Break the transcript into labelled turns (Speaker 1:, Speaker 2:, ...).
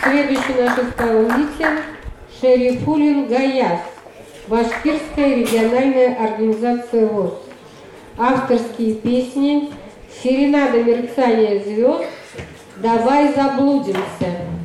Speaker 1: Следующий наш исполнитель Шерифулин Гаяс, Башкирская региональная организация ВОС. Авторские песни «Серенада мерцания звезд», «Давай заблудимся».